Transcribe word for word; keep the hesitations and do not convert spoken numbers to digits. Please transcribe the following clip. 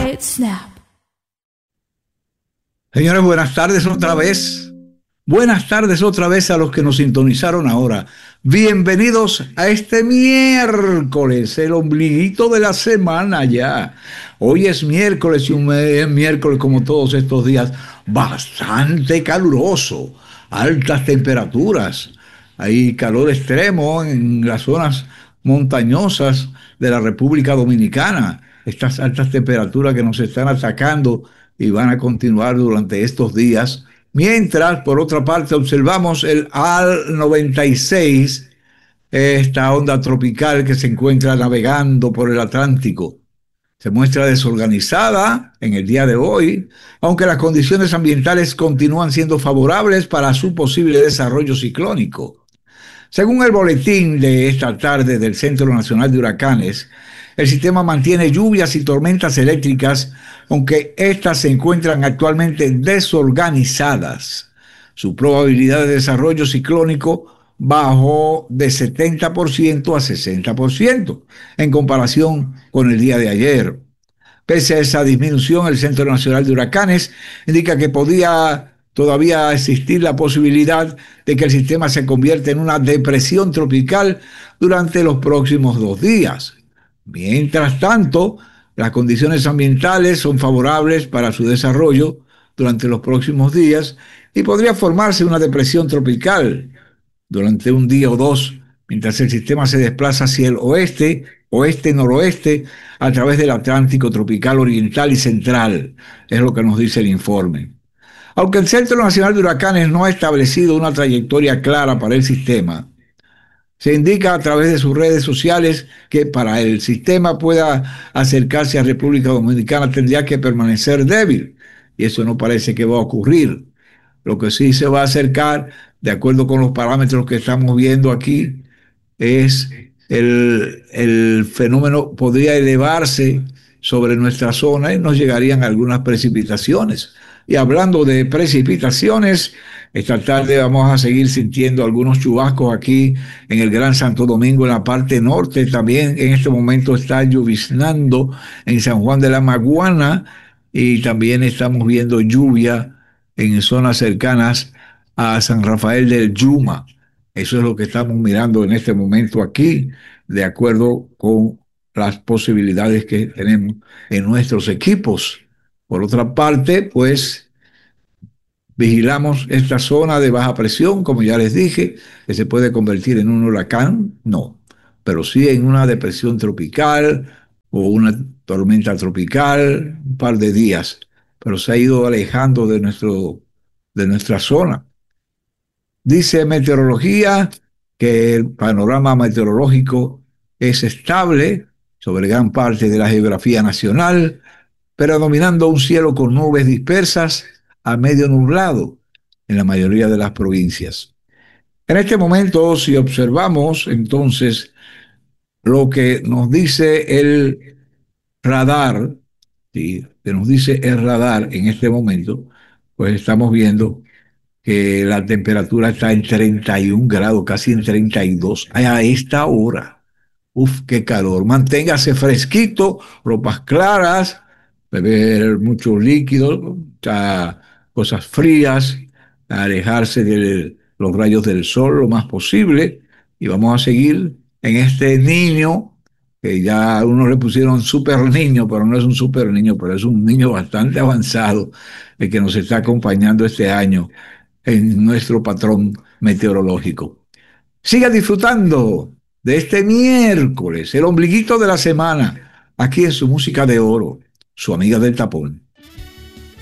quiet snap. Señores, buenas tardes otra vez. Buenas tardes otra vez a los que nos sintonizaron ahora. Bienvenidos a este miércoles, el ombliguito de la semana ya. Hoy es miércoles y un miércoles como todos estos días bastante caluroso, altas temperaturas. Hay calor extremo en las zonas montañosas de la República Dominicana. Estas altas temperaturas que nos están atacando y van a continuar durante estos días. Mientras, por otra parte, observamos el AL noventa y seis, esta onda tropical que se encuentra navegando por el Atlántico. Se muestra desorganizada en el día de hoy, aunque las condiciones ambientales continúan siendo favorables para su posible desarrollo ciclónico. Según el boletín de esta tarde del Centro Nacional de Huracanes, el sistema mantiene lluvias y tormentas eléctricas, aunque éstas se encuentran actualmente desorganizadas. Su probabilidad de desarrollo ciclónico bajó de setenta por ciento a sesenta por ciento en comparación con el día de ayer. Pese a esa disminución, el Centro Nacional de Huracanes indica que podía todavía existir la posibilidad de que el sistema se convierta en una depresión tropical durante los próximos dos días. Mientras tanto, las condiciones ambientales son favorables para su desarrollo durante los próximos días y podría formarse una depresión tropical durante un día o dos, mientras el sistema se desplaza hacia el oeste, oeste-noroeste, a través del Atlántico tropical oriental y central. Es lo que nos dice el informe. Aunque el Centro Nacional de Huracanes no ha establecido una trayectoria clara para el sistema, se indica a través de sus redes sociales que para el sistema pueda acercarse a República Dominicana tendría que permanecer débil, y eso no parece que va a ocurrir. Lo que sí se va a acercar, de acuerdo con los parámetros que estamos viendo aquí, es el, el fenómeno podría elevarse sobre nuestra zona y nos llegarían algunas precipitaciones. Y hablando de precipitaciones, esta tarde vamos a seguir sintiendo algunos chubascos aquí en el Gran Santo Domingo, en la parte norte. También en este momento está lloviznando en San Juan de la Maguana y también estamos viendo lluvia en zonas cercanas a San Rafael del Yuma. Eso es lo que estamos mirando en este momento aquí, de acuerdo con las posibilidades que tenemos en nuestros equipos. Por otra parte, pues vigilamos esta zona de baja presión, como ya les dije, que se puede convertir en un huracán, no, pero sí en una depresión tropical o una tormenta tropical, un par de días, pero se ha ido alejando de, nuestro, de nuestra zona. Dice meteorología que el panorama meteorológico es estable sobre gran parte de la geografía nacional, predominando un cielo con nubes dispersas a medio nublado en la mayoría de las provincias. En este momento, si observamos entonces lo que nos dice el radar, ¿sí? que nos dice el radar en este momento, pues estamos viendo que la temperatura está en treinta y un grados, casi en treinta y dos a esta hora. Uf, qué calor. Manténgase fresquito, ropas claras, beber mucho líquido, cosas frías, alejarse de los rayos del sol lo más posible. Y vamos a seguir en este niño, que ya a uno le pusieron super niño, pero no es un super niño, pero es un niño bastante avanzado, el que nos está acompañando este año en nuestro patrón meteorológico. Siga disfrutando de este miércoles, el ombliguito de la semana, aquí en su música de oro, su amiga del tapón.